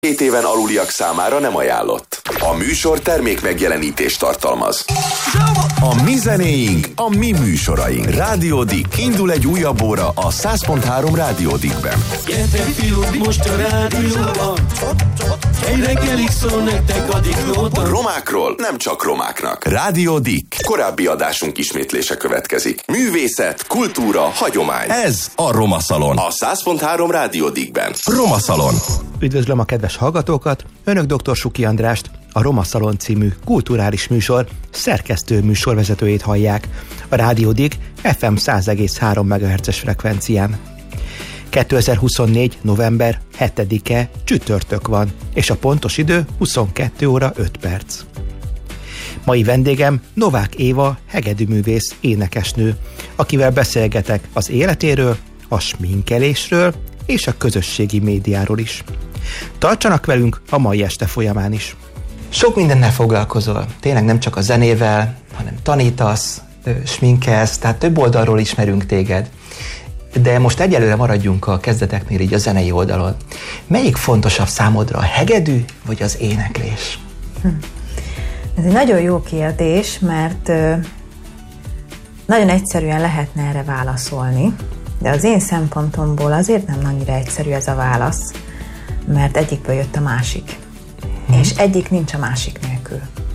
7 éven aluliak számára nem ajánlott. A műsor termék megjelenítést tartalmaz. A mi zenéink, a mi műsoraink. Rádió Dick. Indul egy újabb óra a 100.3 Rádió Dickben. Gyertek fiúk, most a rádióban, egy reggelig szól nektek a Dickóban. Romákról nem csak romáknak. Rádió Dick. Korábbi adásunk ismétlése következik. Művészet, kultúra, hagyomány. Ez a Roma Szalon. A 100.3 Rádió Dickben. Roma Szalon. Üdvözlöm a kedves hallgatókat! Önök dr. Suki Andrást, a Roma Szalon című kulturális műsor szerkesztő műsorvezetőjét hallják a Rádió Dick FM 100,3 MHz-es frekvencián. 2024. november 7-e csütörtök van, és a pontos idő 22 óra 5 perc. Mai vendégem Novák Éva hegedűművész énekesnő, akivel beszélgetek az életéről, a sminkelésről és a közösségi médiáról is. Tartsanak velünk a mai este folyamán is. Sok mindennel foglalkozol, tényleg nem csak a zenével, hanem tanítasz, sminkelsz, tehát több oldalról ismerünk téged. De most egyelőre maradjunk a kezdeteknél így a zenei oldalon. Melyik fontosabb számodra, a hegedű vagy az éneklés? Ez egy nagyon jó kérdés, mert nagyon egyszerűen lehetne erre válaszolni, de az én szempontomból azért nem annyira egyszerű ez a válasz, mert egyikből jött a másik. És egyik nincs a másik nélkül.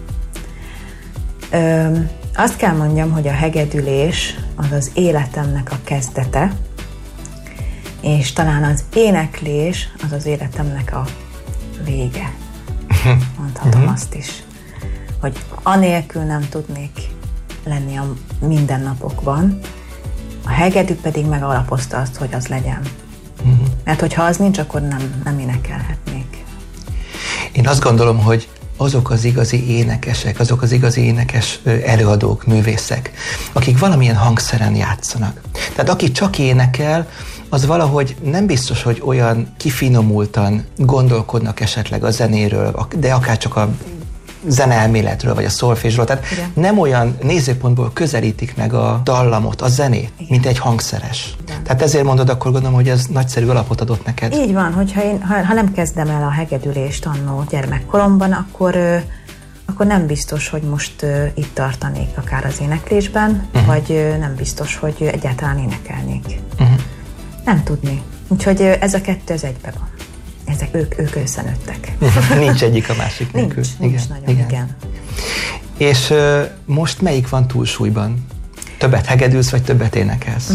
Azt kell mondjam, hogy a hegedülés az az életemnek a kezdete, és talán az éneklés az az életemnek a vége. Mondhatom azt is. Hogy anélkül nem tudnék lenni a mindennapokban, a hegedű pedig megalapozta azt, hogy az legyen. Mert hogyha az nincs, akkor nem énekelhetnék. Én azt gondolom, hogy azok az igazi énekesek, azok az igazi énekes előadók, művészek, akik valamilyen hangszeren játszanak. Tehát aki csak énekel, az valahogy nem biztos, hogy olyan kifinomultan gondolkodnak esetleg a zenéről, de akár csak a zeneelméletről, vagy a szolfésről. Tehát igen, nem olyan nézőpontból közelítik meg a dallamot, a zenét, igen, mint egy hangszeres. Igen. Tehát ezért mondod, akkor gondolom, hogy ez nagyszerű alapot adott neked. Így van, hogyha ha nem kezdem el a hegedülést annó gyermekkoromban, akkor nem biztos, hogy most itt tartanék akár az éneklésben, vagy nem biztos, hogy egyáltalán énekelnék. Nem tudni. Úgyhogy ez a kettő az egybe van. Ők összenőttek. Nincs egyik a másik nélkül. Nincs nagyon, igen. És most melyik van túlsúlyban? Többet hegedülsz, vagy többet énekelsz?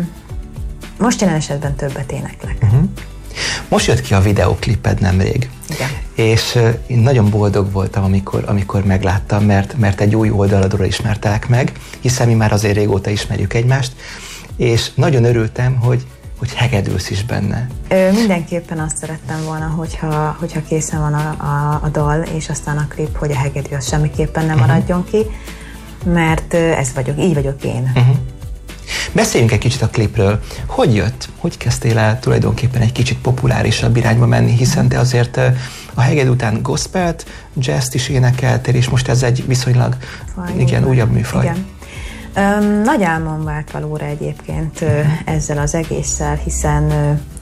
Most jelen esetben többet éneklek. Most jött ki a videókliped nemrég. Igen. És én nagyon boldog voltam, amikor megláttam, mert egy új oldaladról ismertelek meg, hiszen mi már azért régóta ismerjük egymást, és nagyon örültem, hogy hegedülsz is benne. Mindenképpen azt szerettem volna, hogyha készen van a dal, és aztán a klip, hogy a hegedű az semmiképpen nem maradjon ki, mert így vagyok én. Beszéljünk egy kicsit a klipről. Hogy jött? Hogy kezdtél el tulajdonképpen egy kicsit populárisabb irányba menni, hiszen te azért a hegedű után gospelt, jazzt is énekeltél, és most ez egy viszonylag újabb műfaj. Igen. Nagy álmom vált valóra egyébként ezzel az egésszel, hiszen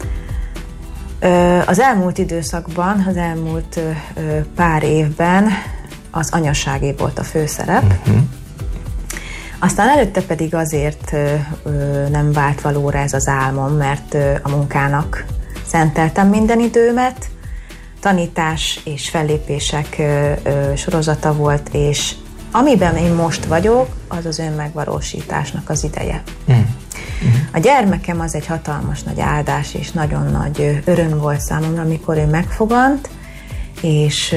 az elmúlt időszakban, az elmúlt pár évben az anyaságé volt a főszerep. Aztán előtte pedig azért nem vált valóra ez az álmom, mert a munkának szenteltem minden időmet, tanítás és fellépések sorozata volt, és amiben én most vagyok, az az önmegvalósításnak az ideje. A gyermekem az egy hatalmas nagy áldás, és nagyon nagy öröm volt számomra, amikor ő megfogant, és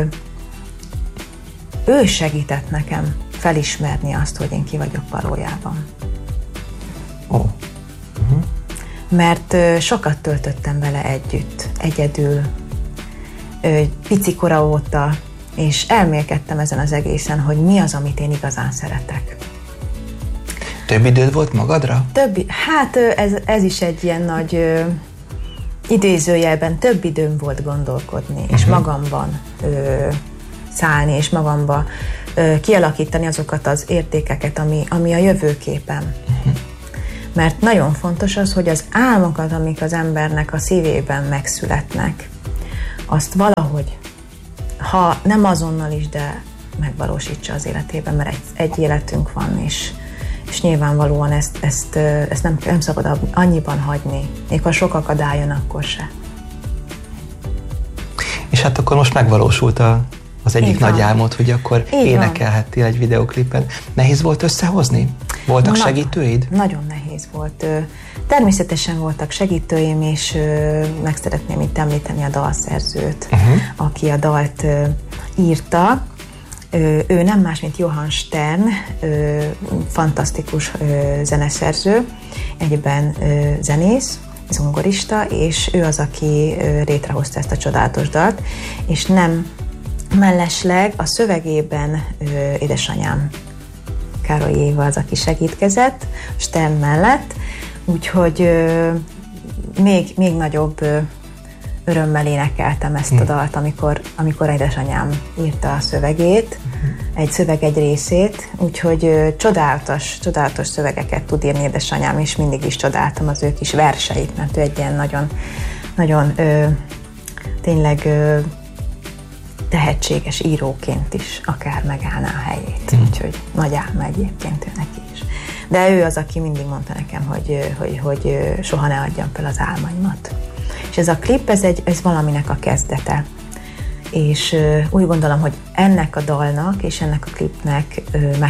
ő segített nekem felismerni azt, hogy én ki vagyok valójában. Mert sokat töltöttem vele együtt, egyedül, pici kora óta, és elmélkedtem ezen az egészen, hogy mi az, amit én igazán szeretek. Több időd volt magadra? Hát ez is egy ilyen nagy idézőjelben több időm volt gondolkodni, és magamban szállni, és magamba kialakítani azokat az értékeket, ami a jövőképem. Mert nagyon fontos az, hogy az álmokat, amik az embernek a szívében megszületnek, azt valahogy, ha nem azonnal is, de megvalósítsa az életében, mert egy életünk van, és nyilvánvalóan ezt nem szabad annyiban hagyni, még ha sok akadály jön, akkor se. És hát akkor most megvalósult az egyik nagy álmod, hogy akkor énekelhettél egy videóklipen. Nehéz volt összehozni? Voltak segítőid? Nagyon nehéz volt. Természetesen voltak segítőim, és meg szeretném itt említeni a dalszerzőt, aki a dalt írta. Ő nem más, mint Johann Stern, fantasztikus zeneszerző, egyben zenész, zongorista, és ő az, aki létrehozta ezt a csodálatos dalt, és nem mellesleg a szövegében édesanyám Károly Éva az, aki segítkezett Stern mellett, úgyhogy még nagyobb örömmel énekeltem ezt a dalt, amikor édesanyám írta a szövegét, egy részét, úgyhogy csodálatos szövegeket tud írni édesanyám, és mindig is csodáltam az ő kis verseit, mert ő egy ilyen nagyon tényleg tehetséges íróként is akár megállná a helyét, úgyhogy nagy álma egyébként ő neki is. De ő az, aki mindig mondta nekem, hogy soha ne adjam fel az álmaimat. És ez a klip, ez valaminek a kezdete. És úgy gondolom, hogy ennek a dalnak és ennek a klipnek meg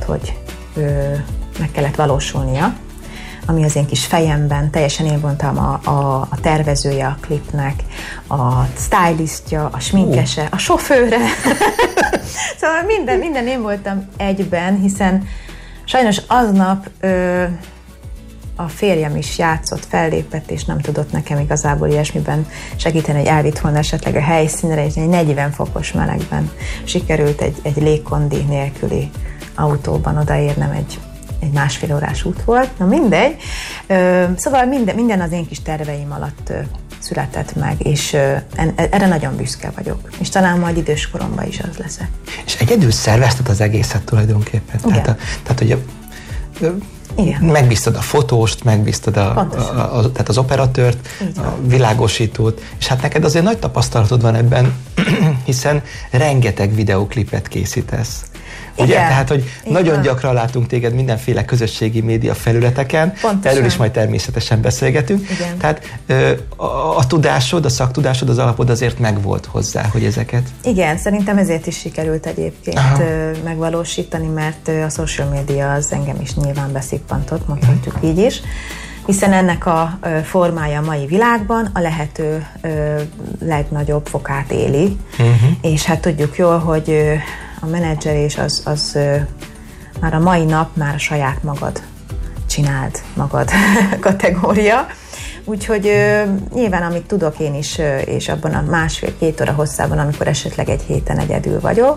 kellett valósulnia, ami az én kis fejemben, teljesen én voltam a tervezője a klipnek, a stylistja, a sminkese, a sofőre. Szóval minden én voltam egyben, hiszen sajnos aznap a férjem is játszott, fellépett, és nem tudott nekem igazából ilyesmiben segíteni, hogy elvitt volna esetleg a helyszínre, és egy 40 fokos melegben sikerült egy légkondi nélküli autóban odaérnem, egy másfél órás út volt, na mindegy. Szóval minden az én kis terveim alatt született meg, és erre nagyon büszke vagyok. És talán majd idős koromban is az leszek. És egyedül szervezted az egészet tulajdonképpen. Igen. Tehát hogy megbíztad a fotóst, megbíztad tehát az operatőrt, a világosítót, és hát neked azért nagy tapasztalatod van ebben, hiszen rengeteg videóklipet készítesz. Ugye? Tehát, hogy nagyon gyakran látunk téged mindenféle közösségi média felületeken, erről is majd természetesen beszélgetünk. Igen. Tehát a tudásod, a szaktudásod, az alapod azért megvolt hozzá, hogy ezeket... Igen, szerintem ezért is sikerült egyébként megvalósítani, mert a social media az engem is nyilván beszippantott, mondhatjuk így is, hiszen ennek a formája a mai világban a lehető legnagyobb fokát éli, és hát tudjuk jól, hogy a menedzselés az már a mai nap már saját magad csináld magad kategória. Úgyhogy nyilván amit tudok én is, és abban a másfél-két óra hosszában, amikor esetleg egy héten egyedül vagyok,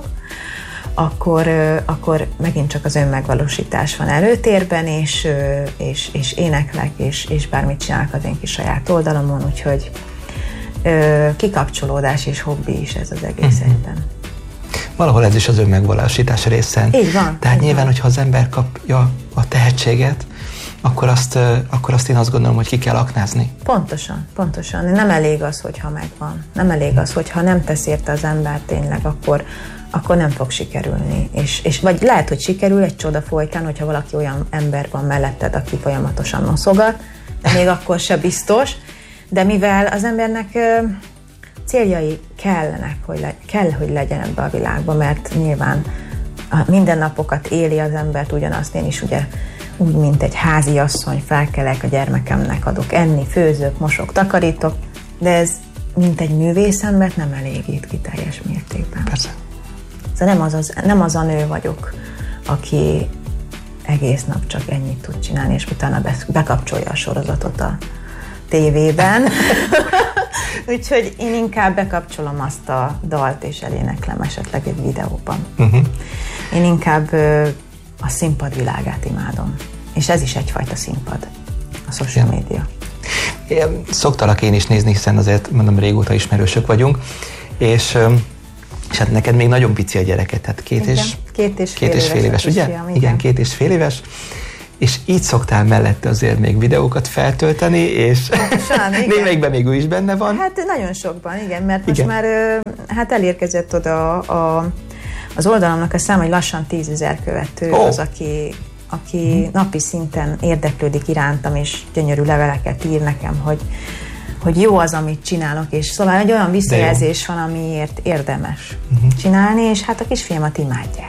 akkor megint csak az önmegvalósítás van előtérben, és éneklek, és bármit csinálok az én kis saját oldalomon, úgyhogy kikapcsolódás és hobbi is ez az egész egyben. Valahol ez is az önmegvalósítás részen. Így van. Tehát nyilván, hogyha az ember kapja a tehetséget, akkor azt én azt gondolom, hogy ki kell aknázni. Pontosan. Nem elég az, hogyha megvan. Nem elég az, hogyha nem tesz érte az ember tényleg, akkor nem fog sikerülni. És vagy lehet, hogy sikerül egy csoda folykán, hogyha valaki olyan ember van melletted, aki folyamatosan noszogat, de még akkor se biztos. De mivel az embernek céljai kell, hogy legyen ebbe a világban, mert nyilván a mindennapokat éli az embert, ugyanazt én is ugye úgy, mint egy háziasszony, felkelek a gyermekemnek, adok enni, főzök, mosok, takarítok, de ez mint egy művészembert nem elégít ki teljes mértékben. Persze. Szóval nem az a nő vagyok, aki egész nap csak ennyit tud csinálni, és utána bekapcsolja a sorozatot a tévében. Úgyhogy én inkább bekapcsolom azt a dalt, és eléneklem esetleg egy videóban. Én inkább a színpad világát imádom. És ez is egyfajta színpad, a social media. Szoktalak én is nézni, hiszen azért mondom, régóta ismerősök vagyunk, és hát neked még nagyon pici a gyereket, tehát két és fél éves, ugye? Igen, 2,5 éves. és így szoktál mellette azért még videókat feltölteni, és némelyikben még ő is benne van. Hát nagyon sokban, igen, mert most már hát elérkezett oda az oldalamnak a szám, hogy lassan 10 000 követő az, aki napi szinten érdeklődik irántam, és gyönyörű leveleket ír nekem, hogy jó az, amit csinálok, és szóval egy olyan visszajelzés van, amiért érdemes csinálni, és hát a kisfiamat imádják.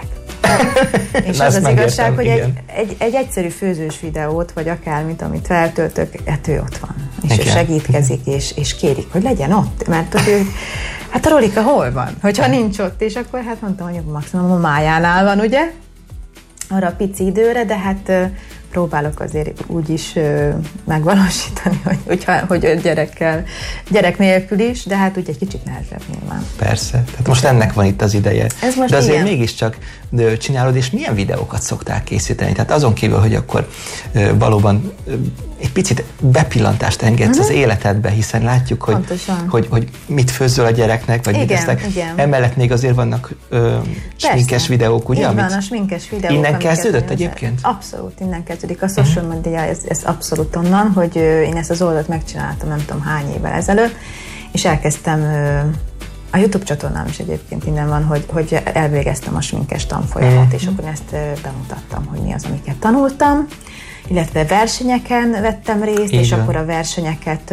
És az az igazság, hogy egy egyszerű főzős videót, vagy akármit, amit feltöltök, ő ott van. És ő segítkezik, és kérik, hogy legyen ott, mert hogy ő, hát a Rolika hol van? Hogyha nincs ott, és akkor hát mondtam, hogy maximum a Májánál van, ugye? Arra a pici időre, de hát próbálok azért úgy is megvalósítani, hogy gyerek nélkül is, de hát úgy egy kicsit nehezebb nyilván. Persze, tehát most ennek van itt az ideje. De azért ilyen. Mégiscsak csinálod, és milyen videókat szoktál készíteni? Tehát azon kívül, hogy akkor valóban egy picit bepillantást engedsz az életedbe, hiszen látjuk, hogy mit főzöl a gyereknek, vagy mit esznek. Emellett még azért vannak sminkes videók, ugye? Így van, a sminkes videók. Innen kezdődött egyébként? Abszolút, innen kezdődik. A social media, ez abszolút onnan, hogy én ezt az oldalt megcsináltam nem tudom hány évvel ezelőtt, és elkezdtem, a YouTube csatornám is egyébként innen van, hogy elvégeztem a sminkes tanfolyamot, és akkor ezt bemutattam, hogy mi az, amiket tanultam, illetve versenyeken vettem részt, és akkor a versenyeket,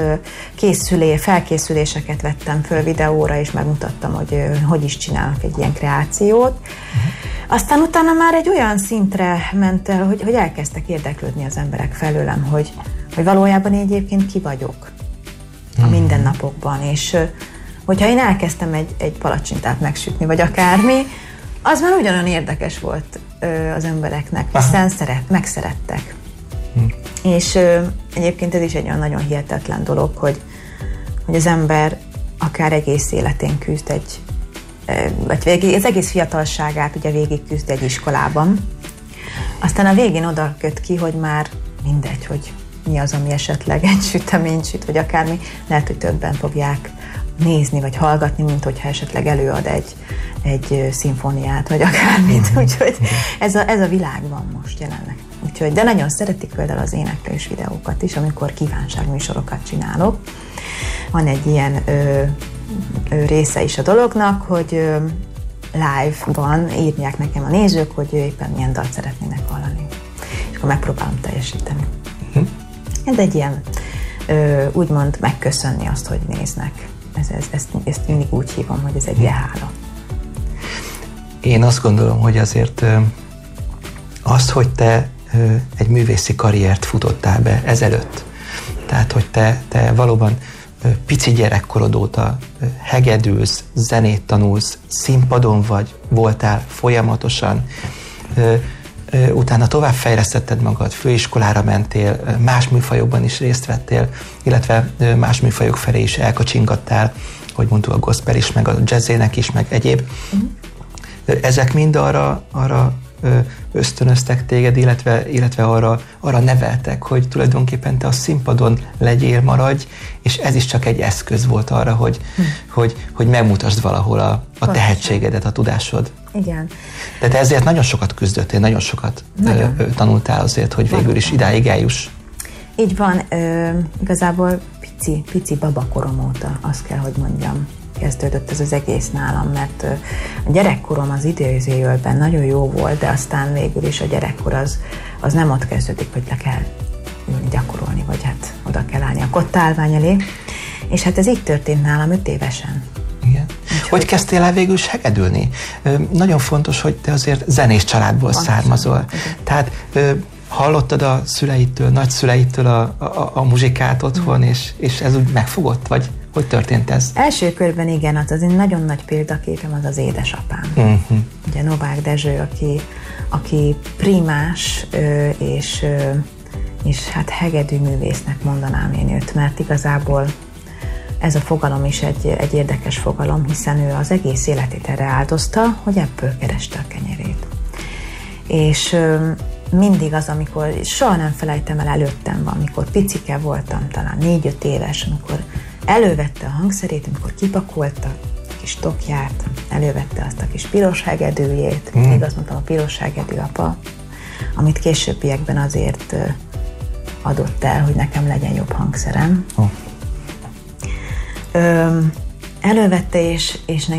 felkészüléseket vettem föl videóra, és megmutattam, hogy is csinálnak egy ilyen kreációt. Aztán utána már egy olyan szintre ment el, hogy elkezdtek érdeklődni az emberek felőlem, hogy valójában én egyébként ki vagyok a mindennapokban, és hogyha én elkezdtem egy palacsintát megsütni, vagy akármi, az már ugyanolyan érdekes volt az embereknek, hiszen megszerettek. És egyébként ez is egy olyan nagyon hihetetlen dolog, hogy az ember akár egész életén küzd vagy az egész fiatalságát ugye végig küzd egy iskolában. Aztán a végén oda köt ki, hogy már mindegy, hogy mi az, ami esetleg egy süteményt süt, vagy akármi, lehet, hogy többen fogják nézni, vagy hallgatni, mint hogyha esetleg előad egy szimfóniát, vagy akármit. Úgyhogy ez a világban most jelenleg. Úgyhogy, de nagyon szeretik például az éneklős videókat is, amikor kívánságműsorokat csinálok. Van egy ilyen része is a dolognak, hogy live-ban írják nekem a nézők, hogy éppen milyen dalt szeretnének hallani. És akkor megpróbálom teljesíteni. Ez egy ilyen, úgymond megköszönni azt, hogy néznek. Ezt mindig úgy hívom, hogy ez egy ilyen hála. Én azt gondolom, hogy azért azt, hogy te egy művészi karriert futottál be ezelőtt, tehát, hogy te valóban pici gyerekkorod óta hegedülsz, zenét tanulsz, színpadon voltál folyamatosan, utána továbbfejlesztetted magad, főiskolára mentél, más műfajokban is részt vettél, illetve más műfajok felé is elkacsingattál, hogy mondtuk, a gospel is, meg a jazzének is, meg egyéb. Ezek mind arra ösztönöztek téged, illetve arra neveltek, hogy tulajdonképpen te a színpadon legyél, maradj, és ez is csak egy eszköz volt arra, hogy megmutasd valahol a tehetségedet, a tudásod. Igen. De te ezért nagyon sokat küzdöttél, nagyon sokat tanultál azért, hogy végül is idáig eljuss. Így van, igazából pici babakorom óta, azt kell, hogy mondjam, kezdődött ez az egész nálam, mert a gyerekkorom az idézőjelben nagyon jó volt, de aztán végül is a gyerekkor az nem ott kezdődik, hogy le kell ülni gyakorolni, vagy hát oda kell állni a kottálvány elé. És hát ez így történt nálam 5 évesen. Igen. Hogy kezdtél el végül is hegedülni? Nagyon fontos, hogy te azért zenés családból származol. Tehát hallottad a szüleitől, nagyszüleitől a muzsikát otthon, és ez úgy megfogott, vagy hogy történt ez? Első körben igen, az én nagyon nagy példaképem az édesapám. Ugye Novák Dezső, aki primás és hát hegedű művésznek mondanám én őt, mert igazából ez a fogalom is egy érdekes fogalom, hiszen ő az egész életét erre áldozta, hogy ebből kereste a kenyerét. És mindig az, amikor, soha nem felejtem el, előttem van, amikor picike voltam, talán 4-5 éves, amikor elővette a hangszerét, amikor kipakolta a kis tokját, elővette azt a kis piros hegedűjét, mindig azt mondtam, a piros hegedű apa, amit későbbiekben azért adott el, hogy nekem legyen jobb hangszerem. Elővette, és